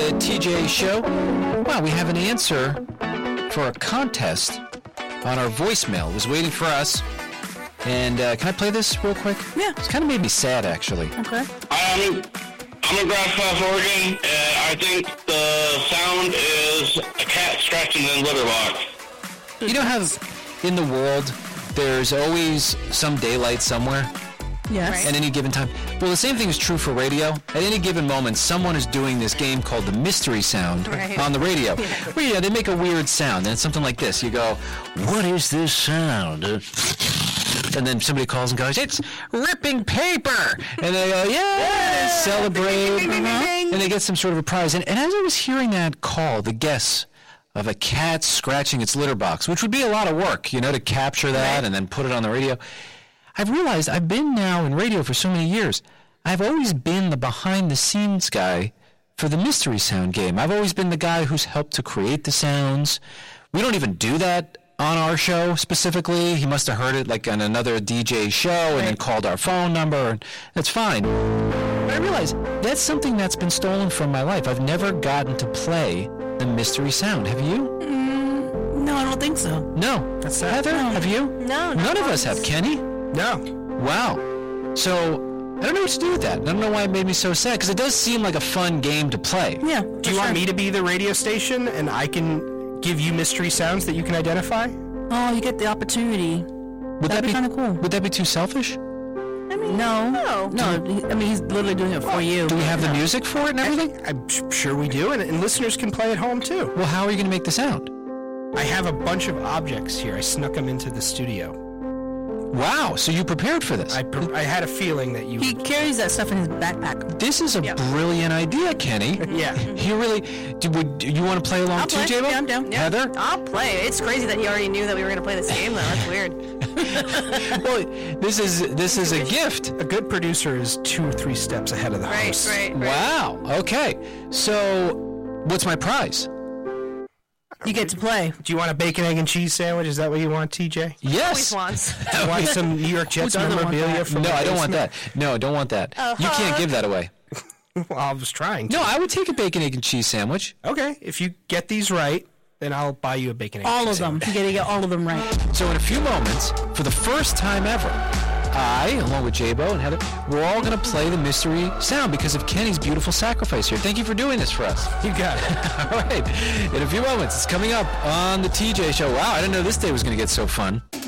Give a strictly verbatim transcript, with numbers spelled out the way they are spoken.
the T J Show. Wow, we have an answer for a contest on our voicemail. It was waiting for us. And uh, can I play this real quick? Yeah. It's kind of made me sad, actually. Okay. Um, I'm in Grass Pass, Oregon, and I think the sound is a cat scratching in a litter box. You know how in the world there's always some daylight somewhere? Yes. At any given time. Well, the same thing is true for radio. At any given moment, someone is doing this game called the mystery sound Right. on the radio. Yeah. Where yeah, they make a weird sound, and it's something like this. You go, "What is this sound?" And then somebody calls and goes, "It's ripping paper!" And they go, "Yeah!" They celebrate. And they get some sort of a prize. And, and as I was hearing that call, the guess of a cat scratching its litter box, which would be a lot of work, you know, to capture that right. and then put it on the radio. I've realized I've been now in radio for so many years. I've always been the behind-the-scenes guy for the mystery sound game. I've always been the guy who's helped to create the sounds. We don't even do that on our show specifically. He must have heard it like on another D J show and right. then called our phone number. And that's fine. But I realize that's something that's been stolen from my life. I've never gotten to play the mystery sound. Have you? Mm, no, I don't think so. No. That's sad. Heather, no. have you? No. None of us have. Kenny? No. Wow. So, I don't know what to do with that. I don't know why it made me so sad, because it does seem like a fun game to play. Yeah. Do you sure. want me to be the radio station and I can give you mystery sounds that you can identify? Oh, you get the opportunity. Would That'd that be, be kind of cool. Would that be too selfish? I mean, no. No. No. He, I mean, he's literally doing it for you. Do we have no. the music for it and everything? I'm sure we do, and, and listeners can play at home too. Well, how are you going to make the sound? I have a bunch of objects here. I snuck them into the studio. Wow, so you prepared for this? I, pre- I had a feeling that you... He carries that stuff in his backpack. This is a yeah. brilliant idea, Kenny. Yeah. He really... Do, would, do you want to play along I'll too, play. J-Bo? Yeah, I'm down. Yeah. Heather? I'll play. It's crazy that he already knew that we were going to play this game, though. That's weird. Well, this is this is a gift. A good producer is two or three steps ahead of the Right, host. right, right. Wow, okay. So, what's my prize? You get to play. Do you want a bacon, egg, and cheese sandwich? Is that what you want, T J? Yes. Always wants. Do you want some New York Jets doesn't want memorabilia that? from No, the I don't want that. basement? No, don't want that. Oh, you can't huh. give that away. Well, I was trying to. No, I would take a bacon, egg, and cheese sandwich. Okay, if you get these right, then I'll buy you a bacon, egg, All and of cheese them. sandwich. You got to get all of them right. So in a few moments, for the first time ever, I, along with J-Bo and Heather, we're all going to play the mystery sound because of Kenny's beautiful sacrifice here. Thank you for doing this for us. You got it. All right. In a few moments, it's coming up on the T J Show. Wow, I didn't know this day was going to get so fun.